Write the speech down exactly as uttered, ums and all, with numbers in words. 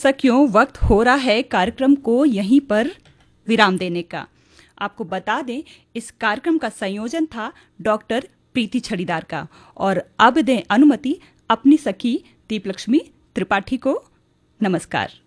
सखियों, वक्त हो रहा है कार्यक्रम को यहीं पर विराम देने का। आपको बता दें, इस कार्यक्रम का संयोजन था डॉक्टर प्रीति छड़ीदार का। और अब दें अनुमति अपनी सखी दीपलक्ष्मी त्रिपाठी को। नमस्कार।